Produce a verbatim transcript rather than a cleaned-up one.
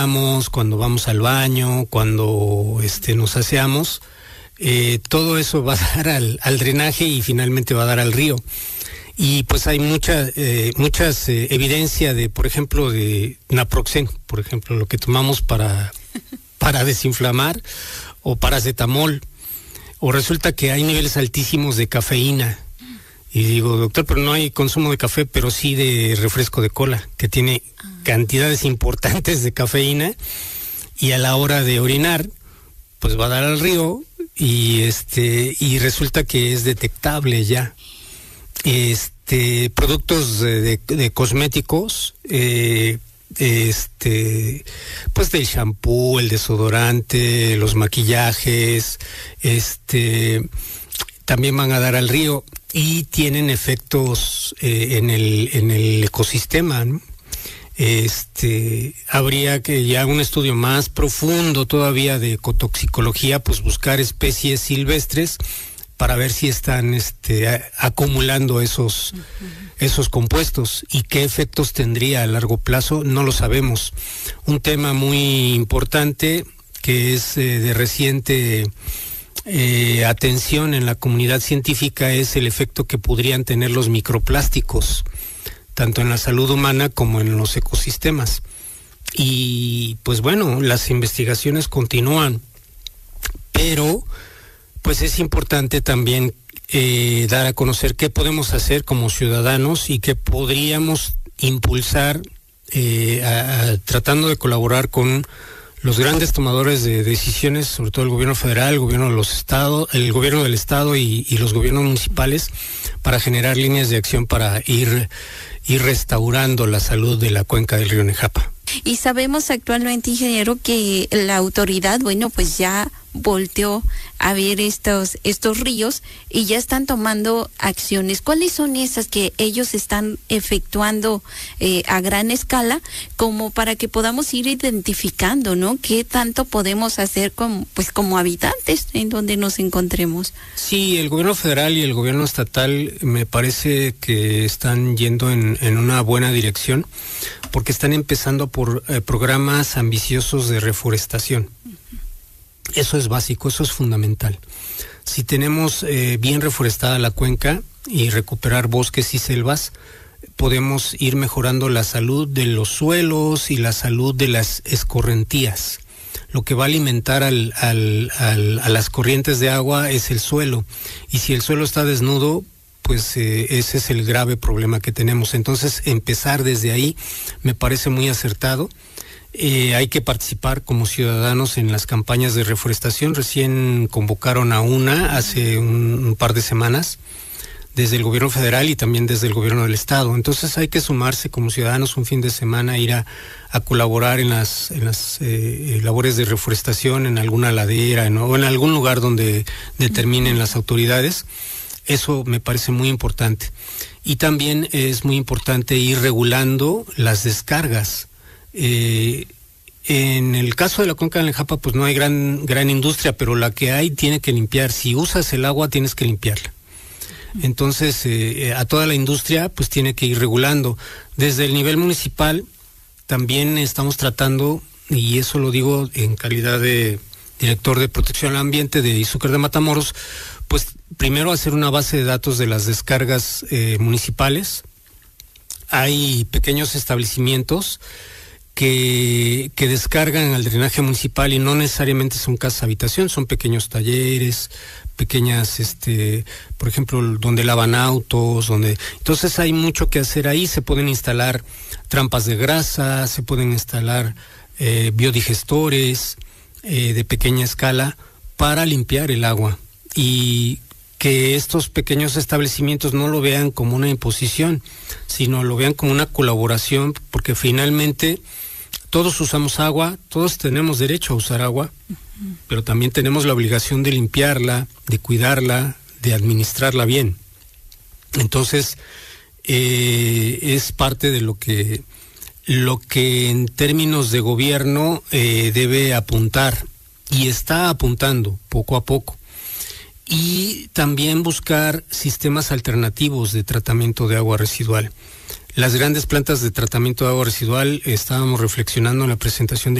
lavamos, cuando vamos al baño, cuando este, nos aseamos, eh, todo eso va a dar al, al drenaje y finalmente va a dar al río. Y pues hay mucha, eh, muchas eh, evidencia de, por ejemplo, de naproxen, por ejemplo, lo que tomamos para, para desinflamar, o paracetamol, o resulta que hay niveles altísimos de cafeína. Y digo, doctor, pero no hay consumo de café, pero sí de refresco de cola, que tiene cantidades importantes de cafeína, y a la hora de orinar, pues va a dar al río, y este, y resulta que es detectable ya. Este, productos de, de, de cosméticos, eh, este, pues del shampoo, el desodorante, los maquillajes, este, también van a dar al río y tienen efectos eh, en el en el ecosistema, ¿no? Este, habría que ya un estudio más profundo todavía de ecotoxicología, pues buscar especies silvestres para ver si están este, a, acumulando esos, uh-huh. esos compuestos y qué efectos tendría a largo plazo, no lo sabemos. Un tema muy importante que es eh, de reciente eh, atención en la comunidad científica es el efecto que podrían tener los microplásticos, tanto en la salud humana como en los ecosistemas. Y pues bueno, las investigaciones continúan, pero pues es importante también eh, dar a conocer qué podemos hacer como ciudadanos y qué podríamos impulsar eh, a, a, tratando de colaborar con los grandes tomadores de decisiones, sobre todo el gobierno federal, el gobierno de los estados, el gobierno del estado y, y los gobiernos municipales, para generar líneas de acción para ir, ir restaurando la salud de la cuenca del río Nejapa. Y sabemos actualmente, ingeniero, que la autoridad, bueno, pues ya volteó a ver estos estos ríos y ya están tomando acciones. ¿Cuáles son esas que ellos están efectuando eh, a gran escala, como para que podamos ir identificando, ¿no? ¿Qué tanto podemos hacer como, pues, como habitantes en donde nos encontremos? Sí, el gobierno federal y el gobierno estatal me parece que están yendo en, en una buena dirección, porque están empezando por eh, programas ambiciosos de reforestación. Eso es básico, eso es fundamental. Si tenemos eh, bien reforestada la cuenca y recuperar bosques y selvas, podemos ir mejorando la salud de los suelos y la salud de las escorrentías. Lo que va a alimentar al, al, al, a las corrientes de agua es el suelo, y si el suelo está desnudo, pues eh, ese es el grave problema que tenemos. Entonces, empezar desde ahí me parece muy acertado. Eh, hay que participar como ciudadanos en las campañas de reforestación. Recién convocaron a una hace un, un par de semanas desde el gobierno federal y también desde el gobierno del estado. Entonces hay que sumarse como ciudadanos un fin de semana, ir a, a colaborar en las, en las eh, labores de reforestación en alguna ladera, ¿no? O en algún lugar donde determinen las autoridades. Eso me parece muy importante. Y también es muy importante ir regulando las descargas. Eh, en el caso de la cuenca del Nejapa, pues no hay gran gran industria, pero la que hay tiene que limpiar. Si usas el agua, tienes que limpiarla. Entonces, eh, a toda la industria, pues tiene que ir regulando. Desde el nivel municipal, también estamos tratando, y eso lo digo en calidad de director de protección al ambiente de Izúcar de Matamoros, pues primero hacer una base de datos de las descargas eh, municipales. Hay pequeños establecimientos que, que descargan al drenaje municipal y no necesariamente son casas habitación, son pequeños talleres, pequeñas, este, por ejemplo, donde lavan autos, donde, entonces hay mucho que hacer ahí. Se pueden instalar trampas de grasa, se pueden instalar eh, biodigestores eh, de pequeña escala para limpiar el agua, y que estos pequeños establecimientos no lo vean como una imposición, sino lo vean como una colaboración, porque finalmente todos usamos agua, todos tenemos derecho a usar agua, uh-huh. pero también tenemos la obligación de limpiarla, de cuidarla, de administrarla bien. Entonces, eh, es parte de lo que, lo que en términos de gobierno eh, debe apuntar, y está apuntando poco a poco. Y también buscar sistemas alternativos de tratamiento de agua residual. Las grandes plantas de tratamiento de agua residual, estábamos reflexionando en la presentación de